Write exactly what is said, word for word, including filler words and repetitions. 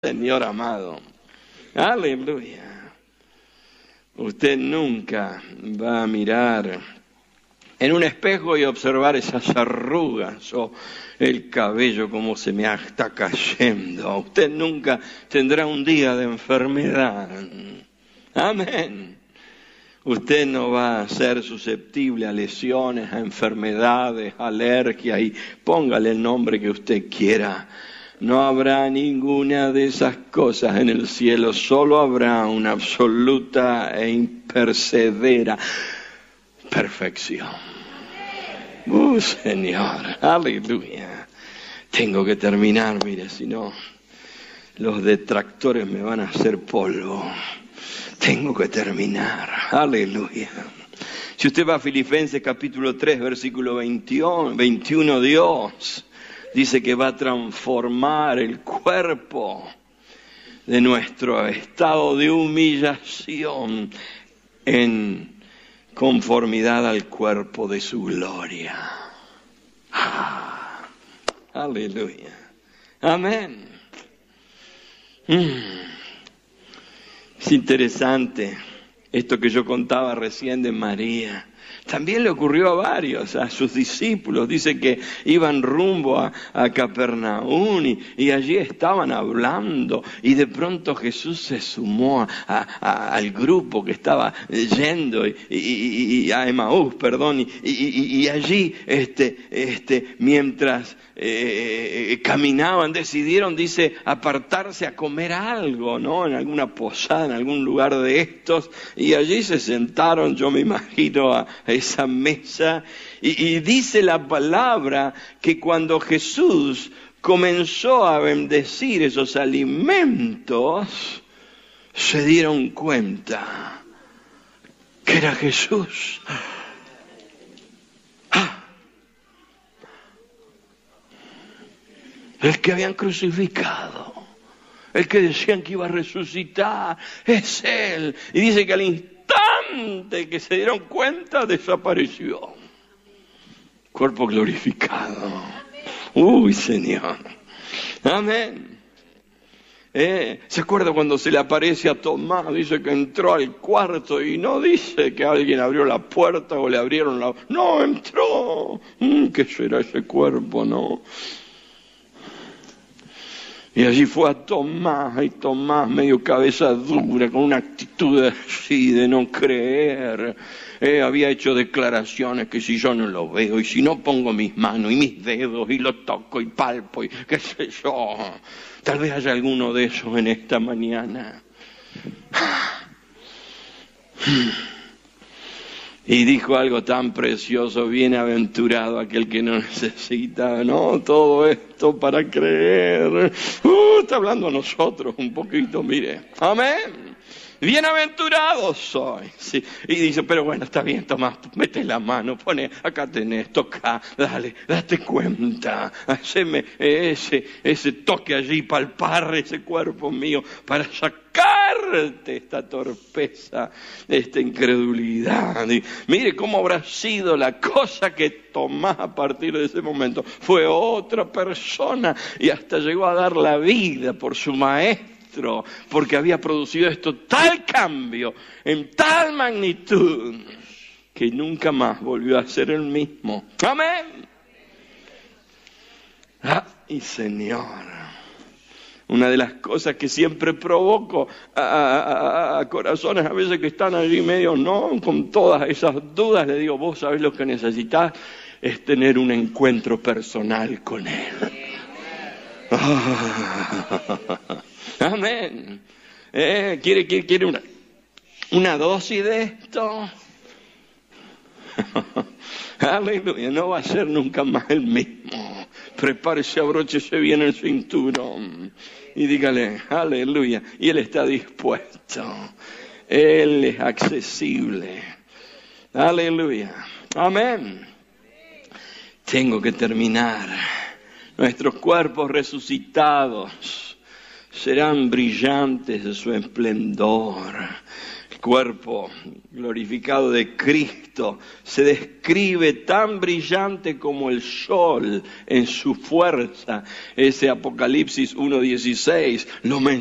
Señor amado. Aleluya. Usted nunca va a mirar en un espejo y observar esas arrugas o el cabello como se me está cayendo. Usted nunca tendrá un día de enfermedad. Amén. Usted no va a ser susceptible a lesiones, a enfermedades, a alergias, y póngale el nombre que usted quiera. No habrá ninguna de esas cosas en el cielo, solo habrá una absoluta e impercedera perfección. ¡Uh, Señor! ¡Aleluya! Tengo que terminar, mire, si no, los detractores me van a hacer polvo. Tengo que terminar. ¡Aleluya! Si usted va a Filipenses capítulo tres, versículo veintiuno, Dios dice que va a transformar el cuerpo de nuestro estado de humillación en conformidad al cuerpo de su gloria. Ah, aleluya. Amén. Mm. Es interesante esto que yo contaba recién de María. También le ocurrió a varios, a sus discípulos. Dice que iban rumbo a, a Capernaum y, y allí estaban hablando. Y de pronto Jesús se sumó a, a, al grupo que estaba yendo y, y, y a Emaús, perdón. Y, y, y allí, este, este, mientras eh, caminaban, decidieron, dice, apartarse a comer algo, ¿no? En alguna posada, en algún lugar de estos. Y allí se sentaron, yo me imagino, a esa mesa, y, y dice la palabra que cuando Jesús comenzó a bendecir esos alimentos, se dieron cuenta que era Jesús. ¡Ah! El que habían crucificado, el que decían que iba a resucitar, es Él. Y dice que al instante que se dieron cuenta, desapareció. Cuerpo glorificado. Uy, Señor. Amén. Eh, ¿Se acuerda cuando se le aparece a Tomás? Dice que entró al cuarto y no dice que alguien abrió la puerta o le abrieron la... No, entró. Mm, ¿Qué será ese cuerpo, no? Y allí fue a Tomás, y Tomás medio cabeza dura, con una actitud así de no creer. Eh, había hecho declaraciones que si yo no lo veo, y si no pongo mis manos y mis dedos, y lo toco y palpo, y qué sé yo. Tal vez haya alguno de esos en esta mañana. Y dijo algo tan precioso: bienaventurado aquel que no necesita, ¿no? Todo esto para creer. Uh, está hablando a nosotros un poquito, mire. Amén. Bienaventurado soy. Sí. Y dice, pero bueno, está bien, Tomás, mete la mano, pone, acá tenés, toca, dale, date cuenta, haceme ese, ese toque allí, palpar ese cuerpo mío para sacarte esta torpeza, esta incredulidad. Y mire cómo habrá sido la cosa que Tomás a partir de ese momento fue otra persona y hasta llegó a dar la vida por su maestro, porque había producido esto tal cambio, en tal magnitud, que nunca más volvió a ser el mismo. Amén. Ay, Señor. Una de las cosas que siempre provoco a, a, a, a corazones a veces que están allí medio, no, con todas esas dudas, le digo, vos sabés lo que necesitas, es tener un encuentro personal con Él. Amén. Eh, ¿Quiere, quiere, quiere una, una dosis de esto? Aleluya. No va a ser nunca más el mismo. Prepárese, abróchese bien el cinturón y dígale, aleluya. Y Él está dispuesto. Él es accesible. Aleluya. Amén. Tengo que terminar. Nuestros cuerpos resucitados serán brillantes de su esplendor. cuerpo glorificado de Cristo se describe tan brillante como el sol en su fuerza. Ese Apocalipsis uno dieciséis lo